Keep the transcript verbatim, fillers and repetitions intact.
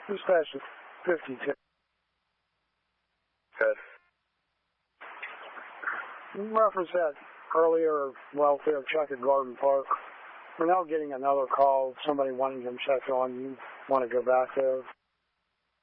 Dispatch to fifty-two. Good. In reference that earlier welfare check at Garden Park, we're now getting another call, somebody wanting to check on you, want to go back there.